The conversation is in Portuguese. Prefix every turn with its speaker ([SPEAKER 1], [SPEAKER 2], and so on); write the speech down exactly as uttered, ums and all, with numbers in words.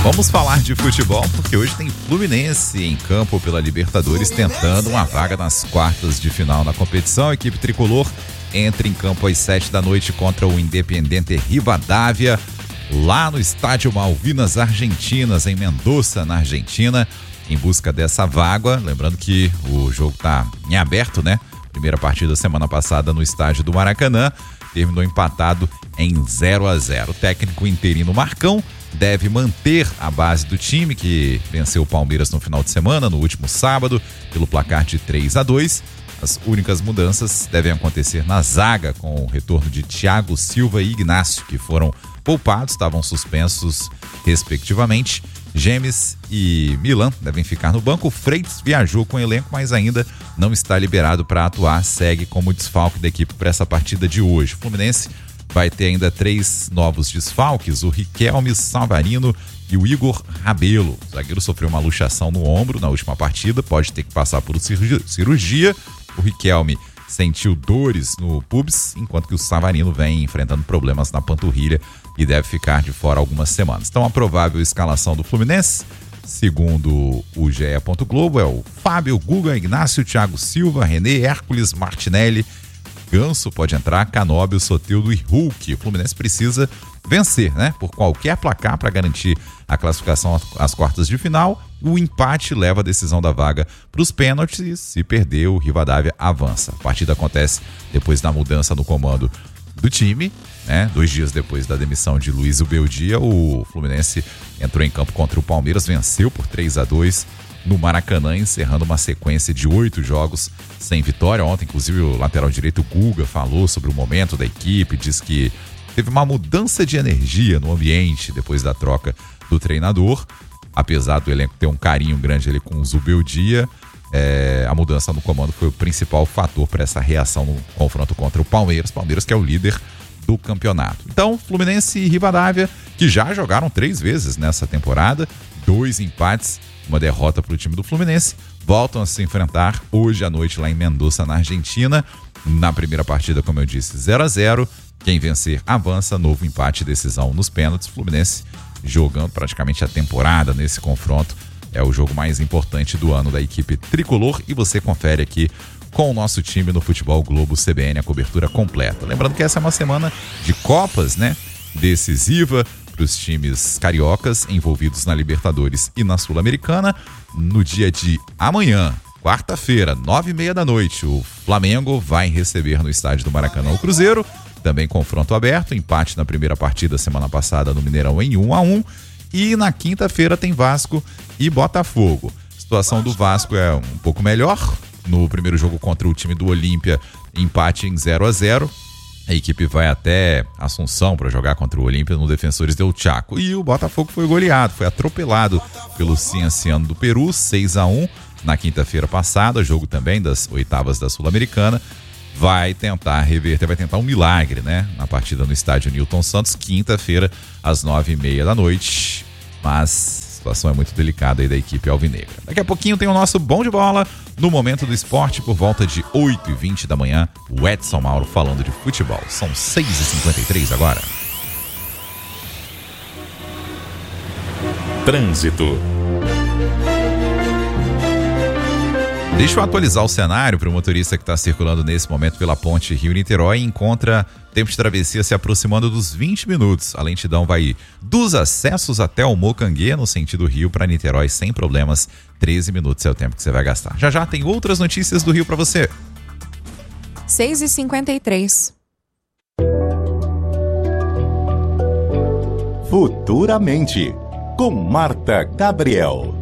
[SPEAKER 1] Vamos falar de futebol porque hoje tem Fluminense em campo pela Libertadores tentando uma vaga nas quartas de final na competição. A equipe tricolor entra em campo às sete da noite contra o Independiente Rivadavia, lá no estádio Malvinas Argentinas, em Mendoza, na Argentina, em busca dessa vaga. Lembrando que o jogo está em aberto, né? Primeira partida semana passada no estádio do Maracanã, terminou empatado em zero a zero. O técnico interino Marcão deve manter a base do time, que venceu o Palmeiras no final de semana, no último sábado, pelo placar de três a dois. As únicas mudanças devem acontecer na zaga, com o retorno de Thiago Silva e Ignacio, que foram poupados, estavam suspensos respectivamente. Gemes e Milan devem ficar no banco. O Freitas viajou com o elenco, mas ainda não está liberado para atuar, segue como desfalque da equipe para essa partida de hoje. O Fluminense vai ter ainda três novos desfalques: o Riquelme, Savarino e o Igor Rabelo. O zagueiro sofreu uma luxação no ombro na última partida, pode ter que passar por cirurgia. O Riquelme sentiu dores no pubis, enquanto que o Savarino vem enfrentando problemas na panturrilha e deve ficar de fora algumas semanas. Então, a provável escalação do Fluminense, segundo o G E. Globo, é o Fábio, Guga, Ignacio, Thiago Silva, René, Hércules, Martinelli, Ganso pode entrar, Canóbio, Soteldo e Hulk. O Fluminense precisa vencer, né? Por qualquer placar para garantir a classificação às quartas de final. O empate leva a decisão da vaga para os pênaltis e, se perder, o Rivadavia avança. A partida acontece depois da mudança no comando do time, né? Dois dias depois da demissão de Luiz Ubeldia, o Fluminense entrou em campo contra o Palmeiras, venceu por três a dois no Maracanã, encerrando uma sequência de oito jogos sem vitória. Ontem, inclusive, o lateral direito Guga falou sobre o momento da equipe, diz que teve uma mudança de energia no ambiente depois da troca do treinador. Apesar do elenco ter um carinho grande ali com o Zubeldia, é, a mudança no comando foi o principal fator para essa reação no confronto contra o Palmeiras. Palmeiras que é o líder do campeonato. Então, Fluminense e Rivadavia, que já jogaram três vezes nessa temporada, dois empates, uma derrota para o time do Fluminense, voltam a se enfrentar hoje à noite lá em Mendoza, na Argentina. Na primeira partida, como eu disse, zero a zero. Quem vencer avança, novo empate, decisão nos pênaltis. Fluminense jogando praticamente a temporada nesse confronto. É o jogo mais importante do ano da equipe tricolor e você confere aqui com o nosso time no Futebol Globo C B N, a cobertura completa. Lembrando que essa é uma semana de Copas, né? Decisiva para os times cariocas envolvidos na Libertadores e na Sul-Americana. No dia de amanhã, quarta-feira, nove e meia da noite, o Flamengo vai receber no estádio do Maracanã o Cruzeiro. Também confronto aberto, empate na primeira partida semana passada no Mineirão em um a um. E na quinta-feira tem Vasco e Botafogo. A situação do Vasco é um pouco melhor. No primeiro jogo contra o time do Olímpia, empate em zero a zero. A equipe vai até Assunção para jogar contra o Olímpia no Defensores del Chaco. E o Botafogo foi goleado, foi atropelado pelo Cienciano do Peru, seis a um, na quinta-feira passada. Jogo também das oitavas da Sul-Americana. Vai tentar reverter, vai tentar um milagre, né? Na partida no estádio Newton Santos, quinta-feira, às nove e meia da noite. Mas a situação é muito delicada aí da equipe alvinegra. Daqui a pouquinho tem o nosso Bom de Bola, no Momento do Esporte, por volta de oito e vinte da manhã. O Edson Mauro falando de futebol. São seis e cinquenta e três agora. Trânsito. Deixa eu atualizar o cenário para o motorista que está circulando nesse momento pela ponte Rio-Niterói e encontra tempo de travessia se aproximando dos vinte minutos. A lentidão vai dos acessos até o Mocanguê, no sentido Rio para Niterói, sem problemas. treze minutos é o tempo que você vai gastar. Já já tem outras notícias do Rio para você.
[SPEAKER 2] seis e cinquenta e três.
[SPEAKER 3] Futuramente, com Marta Gabriel.